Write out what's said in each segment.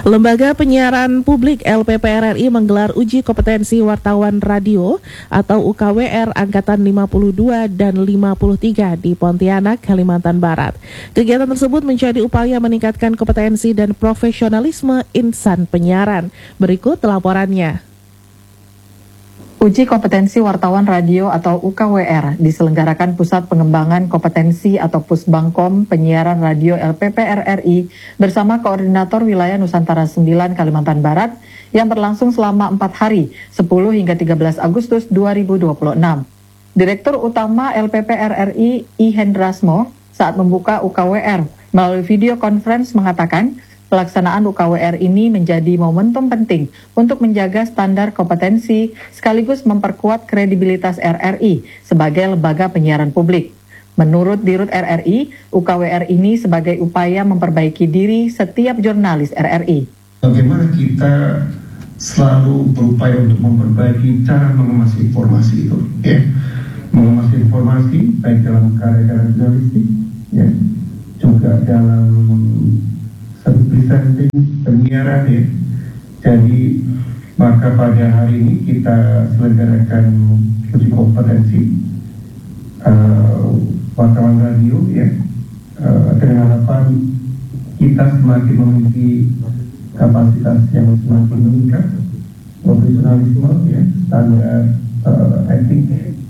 Lembaga Penyiaran Publik LPPR RI menggelar uji kompetensi wartawan radio atau UKWR angkatan 52 dan 53 di Pontianak, Kalimantan Barat. Kegiatan tersebut menjadi upaya meningkatkan kompetensi dan profesionalisme insan penyiaran. Berikut laporannya. Uji kompetensi wartawan radio atau UKWR diselenggarakan Pusat Pengembangan Kompetensi atau Pusbangkom Penyiaran Radio LPPR RI bersama Koordinator Wilayah Nusantara 9 Kalimantan Barat yang berlangsung selama 4 hari, 10 hingga 13 Agustus 2026. Direktur Utama LPPR RI I Hendrasmo saat membuka UKWR melalui video conference mengatakan, pelaksanaan UKWR ini menjadi momentum penting untuk menjaga standar kompetensi sekaligus memperkuat kredibilitas RRI sebagai lembaga penyiaran publik. Menurut Dirut RRI, UKWR ini sebagai upaya memperbaiki diri setiap jurnalis RRI. Bagaimana kita selalu berupaya untuk memperbaiki cara mengemas informasi itu, ya, mengemas informasi baik dalam karya-karya jurnalistik, ya, juga dalam presenting penyiaran, ya. Jadi maka pada hari ini kita selenggarakan uji kompetensi wartawan radio, ya, dengan harapan kita semakin memiliki kapasitas yang semakin meningkat, profesionalisme, ya, standar etik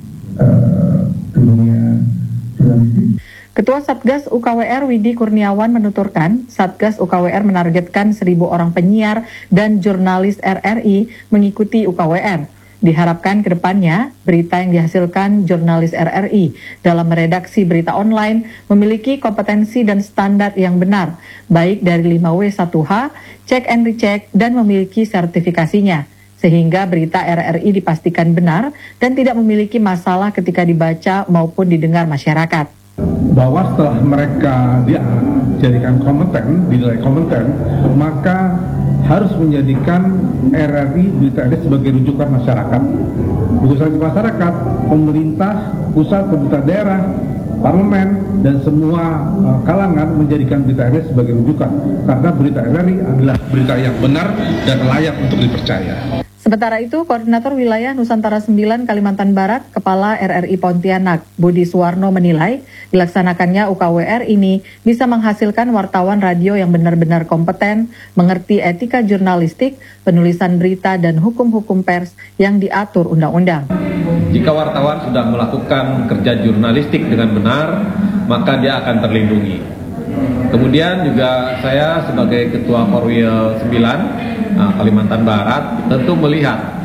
dunia jurnalistik. Ketua Satgas UKWR Widi Kurniawan menuturkan, Satgas UKWR menargetkan 1.000 orang penyiar dan jurnalis RRI mengikuti UKWR. Diharapkan ke depannya, berita yang dihasilkan jurnalis RRI dalam meredaksi berita online memiliki kompetensi dan standar yang benar, baik dari 5W1H, check and recheck, dan memiliki sertifikasinya, sehingga berita RRI dipastikan benar dan tidak memiliki masalah ketika dibaca maupun didengar masyarakat. Bahwa setelah mereka dijadikan kompeten, dinilai kompeten, maka harus menjadikan RRI Berita RRI sebagai rujukan masyarakat. Bukan saja masyarakat, pemerintah, pusat, pemerintah daerah, parlemen, dan semua kalangan menjadikan Berita RRI sebagai rujukan. Karena Berita RRI adalah berita yang benar dan layak untuk dipercaya. Sementara itu, Koordinator Wilayah Nusantara 9 Kalimantan Barat, Kepala RRI Pontianak, Budi Suwarno menilai, dilaksanakannya UKWR ini bisa menghasilkan wartawan radio yang benar-benar kompeten, mengerti etika jurnalistik, penulisan berita, dan hukum-hukum pers yang diatur undang-undang. Jika wartawan sudah melakukan kerja jurnalistik dengan benar, maka dia akan terlindungi. Kemudian juga saya sebagai Ketua Korwil 9 Kalimantan Barat tentu melihat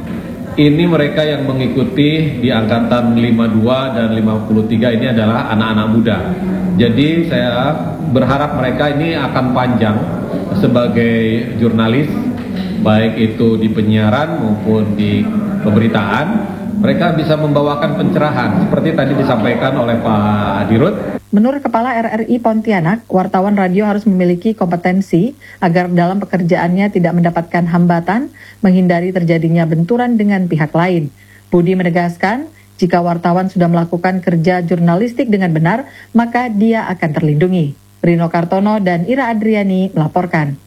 ini mereka yang mengikuti di angkatan 52 dan 53 ini adalah anak-anak muda. Jadi saya berharap mereka ini akan panjang sebagai jurnalis, baik itu di penyiaran maupun di pemberitaan. Mereka bisa membawakan pencerahan seperti tadi disampaikan oleh Pak Dirut. Menurut Kepala RRI Pontianak, wartawan radio harus memiliki kompetensi agar dalam pekerjaannya tidak mendapatkan hambatan, menghindari terjadinya benturan dengan pihak lain. Budi menegaskan, jika wartawan sudah melakukan kerja jurnalistik dengan benar, maka dia akan terlindungi. Rino Kartono dan Ira Adriani melaporkan.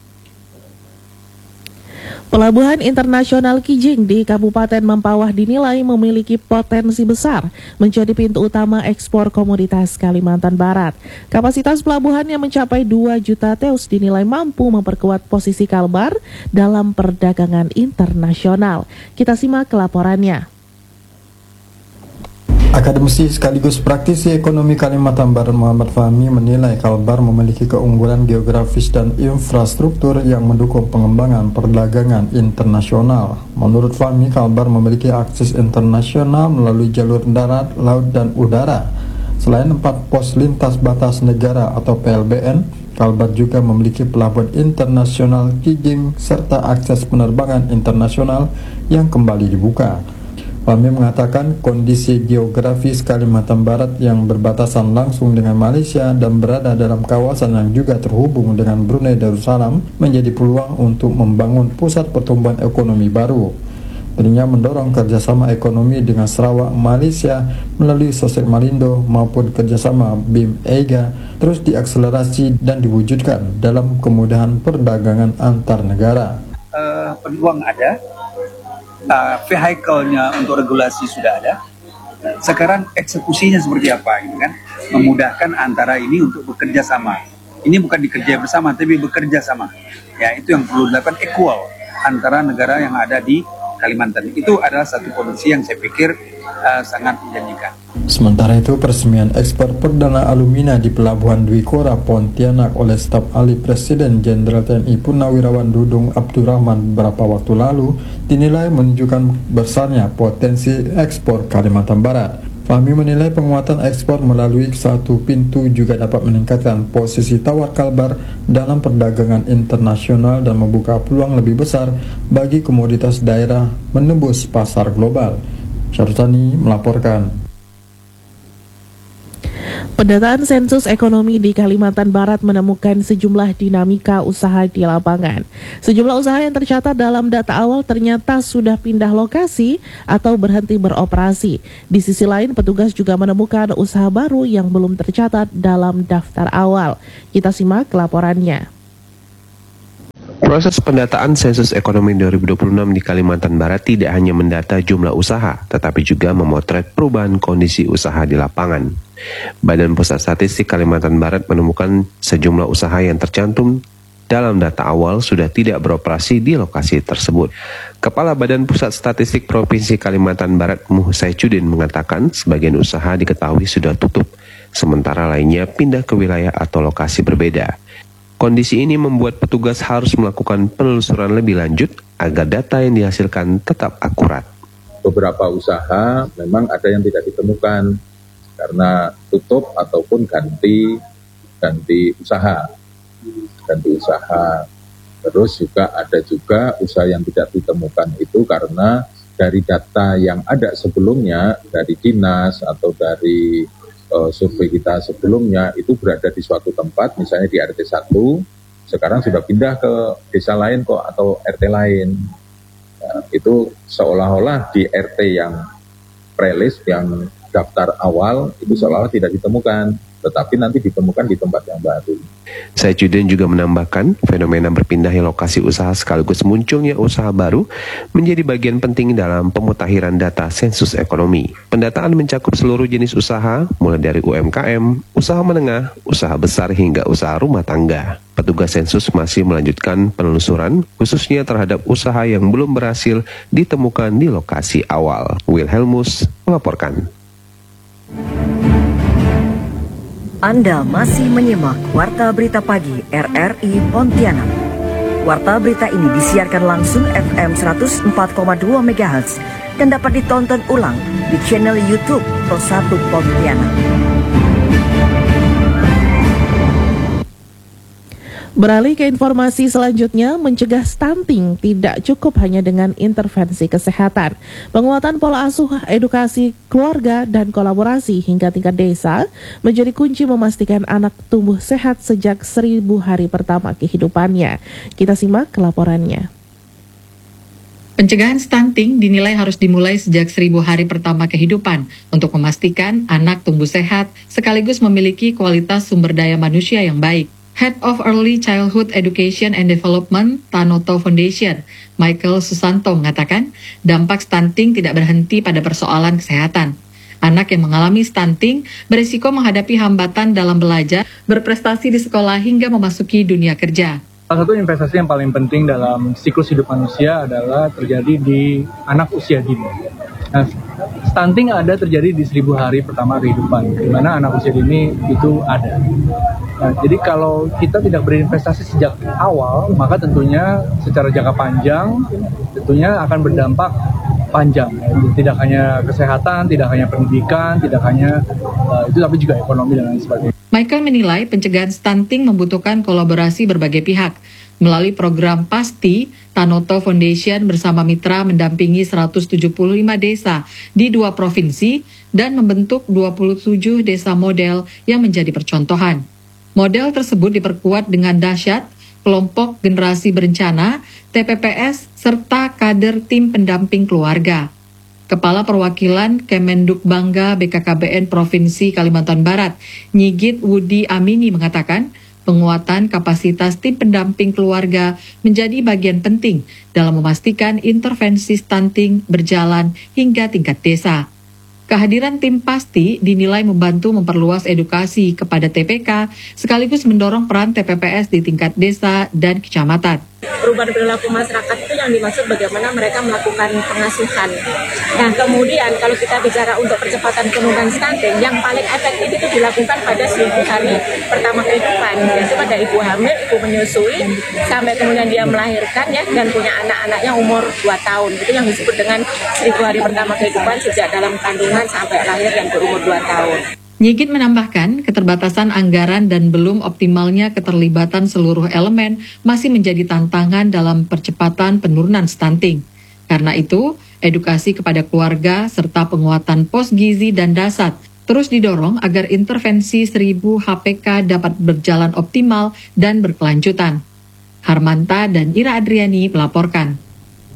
Pelabuhan Internasional Kijing di Kabupaten Mempawah dinilai memiliki potensi besar menjadi pintu utama ekspor komoditas Kalimantan Barat. Kapasitas pelabuhan yang mencapai 2 juta TEUs dinilai mampu memperkuat posisi Kalbar dalam perdagangan internasional. Kita simak laporannya. Akademisi sekaligus praktisi ekonomi Kalimantan Barat Muhammad Fahmi menilai Kalbar memiliki keunggulan geografis dan infrastruktur yang mendukung pengembangan perdagangan internasional. Menurut Fahmi, Kalbar memiliki akses internasional melalui jalur darat, laut, dan udara. Selain 4 pos lintas batas negara atau PLBN, Kalbar juga memiliki pelabuhan internasional Kijing serta akses penerbangan internasional yang kembali dibuka. Fahmi mengatakan kondisi geografis Kalimantan Barat yang berbatasan langsung dengan Malaysia dan berada dalam kawasan yang juga terhubung dengan Brunei Darussalam menjadi peluang untuk membangun pusat pertumbuhan ekonomi baru. Dirinya mendorong kerjasama ekonomi dengan Sarawak, Malaysia melalui Sosek Malindo maupun kerjasama BIM EGA terus diakselerasi dan diwujudkan dalam kemudahan perdagangan antar negara. Peluang ada, vehicle-nya untuk regulasi sudah ada. Sekarang eksekusinya seperti apa, gitu kan? Memudahkan antara ini untuk bekerja sama. Ini bukan dikerja bersama, tapi bekerja sama. Ya, itu yang perlu dilakukan equal antara negara yang ada di Kalimantan. Itu adalah satu kondisi yang saya pikir sangat menjanjikan. Sementara itu, peresmian ekspor perdana alumina di Pelabuhan Dwi Kora, Pontianak oleh staf ahli Presiden Jenderal TNI Purnawirawan Dudung Abdurrahman beberapa waktu lalu dinilai menunjukkan besarnya potensi ekspor Kalimantan Barat. Fahmi menilai penguatan ekspor melalui satu pintu juga dapat meningkatkan posisi tawar Kalbar dalam perdagangan internasional dan membuka peluang lebih besar bagi komoditas daerah menembus pasar global. Syarutani melaporkan. Pendataan sensus ekonomi di Kalimantan Barat menemukan sejumlah dinamika usaha di lapangan. Sejumlah usaha yang tercatat dalam data awal ternyata sudah pindah lokasi atau berhenti beroperasi. Di sisi lain, petugas juga menemukan usaha baru yang belum tercatat dalam daftar awal. Kita simak laporannya. Proses pendataan sensus ekonomi 2026 di Kalimantan Barat tidak hanya mendata jumlah usaha, tetapi juga memotret perubahan kondisi usaha di lapangan. Badan Pusat Statistik Kalimantan Barat menemukan sejumlah usaha yang tercantum dalam data awal sudah tidak beroperasi di lokasi tersebut. Kepala Badan Pusat Statistik Provinsi Kalimantan Barat Muh Saichudin mengatakan sebagian usaha diketahui sudah tutup, sementara lainnya pindah ke wilayah atau lokasi berbeda. Kondisi ini membuat petugas harus melakukan penelusuran lebih lanjut agar data yang dihasilkan tetap akurat. Beberapa usaha memang ada yang tidak ditemukan karena tutup ataupun ganti usaha. Terus juga ada usaha yang tidak ditemukan itu karena dari data yang ada sebelumnya dari dinas atau dari survei kita sebelumnya itu berada di suatu tempat, misalnya di RT 1, sekarang sudah pindah ke desa lain kok atau RT lain. Nah, itu seolah-olah di RT yang prelis, yang daftar awal, itu seolah-olah tidak ditemukan, tetapi nanti ditemukan di tempat yang baru. Saichudin juga menambahkan, fenomena berpindahnya lokasi usaha sekaligus munculnya usaha baru menjadi bagian penting dalam pemutahiran data sensus ekonomi. Pendataan mencakup seluruh jenis usaha, mulai dari UMKM, usaha menengah, usaha besar hingga usaha rumah tangga. Petugas sensus masih melanjutkan penelusuran, khususnya terhadap usaha yang belum berhasil ditemukan di lokasi awal. Wilhelmus melaporkan. Anda masih menyimak Warta Berita Pagi RRI Pontianak. Warta berita ini disiarkan langsung FM 104,2 MHz dan dapat ditonton ulang di channel YouTube Pro 1 Pontianak. Beralih ke informasi selanjutnya, mencegah stunting tidak cukup hanya dengan intervensi kesehatan. Penguatan pola asuh, edukasi keluarga, dan kolaborasi hingga tingkat desa menjadi kunci memastikan anak tumbuh sehat sejak 1000 hari pertama kehidupannya. Kita simak laporannya. Pencegahan stunting dinilai harus dimulai sejak 1000 hari pertama kehidupan untuk memastikan anak tumbuh sehat sekaligus memiliki kualitas sumber daya manusia yang baik. Head of Early Childhood Education and Development, Tanoto Foundation, Michael Susanto mengatakan, dampak stunting tidak berhenti pada persoalan kesehatan. Anak yang mengalami stunting berisiko menghadapi hambatan dalam belajar, berprestasi di sekolah hingga memasuki dunia kerja. Salah satu investasi yang paling penting dalam siklus hidup manusia adalah terjadi di anak usia dini. Nah, stunting ada terjadi di 1000 hari pertama kehidupan, di mana anak usia dini itu ada. Nah, jadi kalau kita tidak berinvestasi sejak awal, maka tentunya secara jangka panjang, tentunya akan berdampak panjang. Tidak hanya kesehatan, tidak hanya pendidikan, tidak hanya itu, tapi juga ekonomi dan lain sebagainya. Michael menilai pencegahan stunting membutuhkan kolaborasi berbagai pihak. Melalui program PASTI, Tanoto Foundation bersama mitra mendampingi 175 desa di 2 provinsi dan membentuk 27 desa model yang menjadi percontohan. Model tersebut diperkuat dengan dahsyat, kelompok generasi berencana, TPPS, serta kader tim pendamping keluarga. Kepala Perwakilan Kemenduk Bangga BKKBN Provinsi Kalimantan Barat, Nyigit Wudi Amini mengatakan, penguatan kapasitas tim pendamping keluarga menjadi bagian penting dalam memastikan intervensi stunting berjalan hingga tingkat desa. Kehadiran tim pasti dinilai membantu memperluas edukasi kepada TPK sekaligus mendorong peran TPPS di tingkat desa dan kecamatan. Perubahan perilaku masyarakat itu yang dimaksud bagaimana mereka melakukan pengasuhan. Nah, kemudian kalau kita bicara untuk percepatan penurunan stunting, yang paling efektif itu dilakukan pada 1000 hari pertama kehidupan, yaitu pada ibu hamil, ibu menyusui, sampai kemudian dia melahirkan ya, dan punya anak-anaknya umur 2 tahun. Itu yang disebut dengan 1000 hari pertama kehidupan sejak dalam kandungan sampai lahir yang berumur 2 tahun. Nyigit menambahkan, keterbatasan anggaran dan belum optimalnya keterlibatan seluruh elemen masih menjadi tantangan dalam percepatan penurunan stunting. Karena itu, edukasi kepada keluarga serta penguatan pos gizi dan dasar terus didorong agar intervensi 1000 HPK dapat berjalan optimal dan berkelanjutan. Harmanta dan Ira Adriani melaporkan.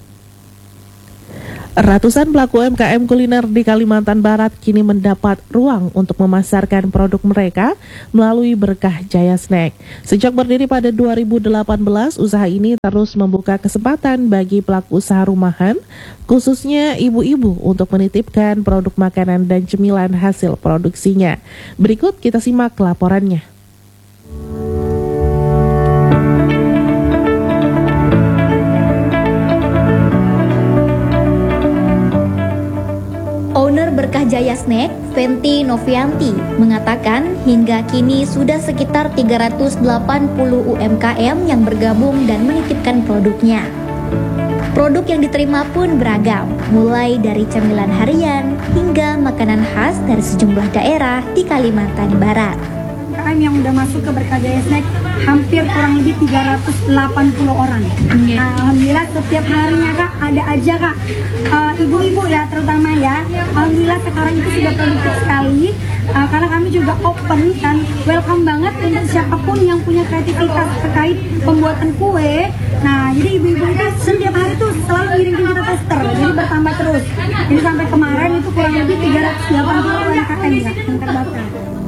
Ratusan pelaku UMKM kuliner di Kalimantan Barat kini mendapat ruang untuk memasarkan produk mereka melalui Berkah Jaya Snack. Sejak berdiri pada 2018, usaha ini terus membuka kesempatan bagi pelaku usaha rumahan, khususnya ibu-ibu untuk menitipkan produk makanan dan cemilan hasil produksinya. Berikut kita simak laporannya. Owner Berkah Jaya Snack, Fenty Novianti, mengatakan hingga kini sudah sekitar 380 UMKM yang bergabung dan menitipkan produknya. Produk yang diterima pun beragam, mulai dari cemilan harian hingga makanan khas dari sejumlah daerah di Kalimantan Barat. UMKM yang udah masuk ke Berkah Jaya Snack hampir kurang lebih 380 orang. Alhamdulillah setiap harinya Kak ada aja Kak ibu-ibu ya terutama ya. Alhamdulillah sekarang itu sudah produktif sekali karena kami juga open dan welcome banget untuk siapapun yang punya kreativitas terkait pembuatan kue. Nah jadi ibu-ibu itu setiap hari tuh selalu ngirim kita tester, jadi bertambah terus. Jadi sampai kemarin itu kurang lebih 380 UMKM ya yang terdaftar.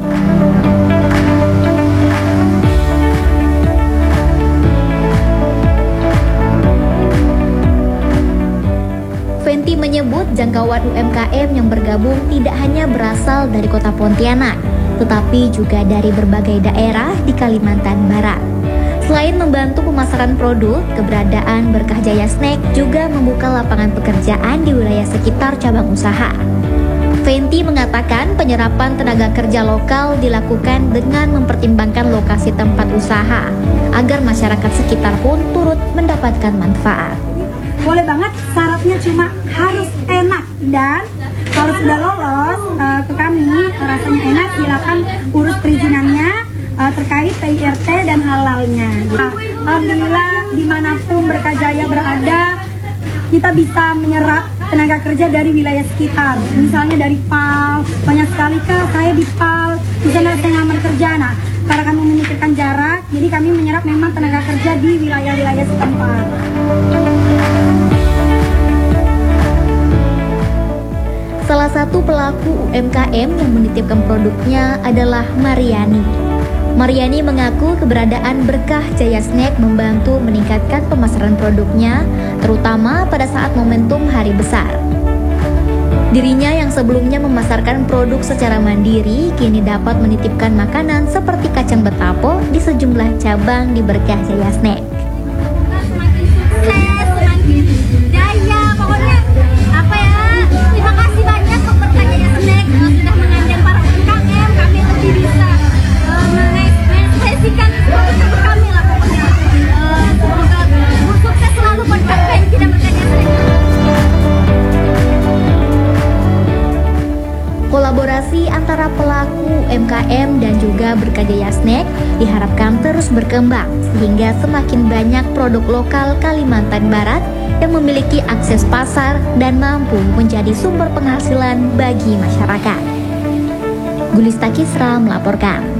Fenty menyebut jangkauan UMKM yang bergabung tidak hanya berasal dari kota Pontianak, tetapi juga dari berbagai daerah di Kalimantan Barat. Selain membantu pemasaran produk, keberadaan Berkah Jaya Snack juga membuka lapangan pekerjaan di wilayah sekitar cabang usaha. Fenty mengatakan penyerapan tenaga kerja lokal dilakukan dengan mempertimbangkan lokasi tempat usaha, agar masyarakat sekitar pun turut mendapatkan manfaat. Boleh banget, syaratnya cuma harus enak, dan kalau sudah lolos ke kami rasanya enak, silakan urus perizinannya terkait PIRT dan halalnya. Alhamdulillah dimanapun Berkah Jaya berada, kita bisa menyerap tenaga kerja dari wilayah sekitar. Misalnya dari PAL, banyak sekali Kak, saya di PAL, di sana saya ngamar kerja. Nah, karena kami memikirkan jarak, jadi kami menyerap memang tenaga kerja di wilayah-wilayah setempat. Salah satu pelaku UMKM yang menitipkan produknya adalah Mariani. Mariani mengaku keberadaan Berkah Jaya Snack membantu meningkatkan pemasaran produknya, terutama pada saat momentum hari besar. Dirinya yang sebelumnya memasarkan produk secara mandiri, kini dapat menitipkan makanan seperti kacang betapo di sejumlah cabang di Berkah Jaya Snack. Kolaborasi antara pelaku UMKM dan juga Berkah Jaya Snack diharapkan terus berkembang sehingga semakin banyak produk lokal Kalimantan Barat yang memiliki akses pasar dan mampu menjadi sumber penghasilan bagi masyarakat. Gulista Kisra melaporkan.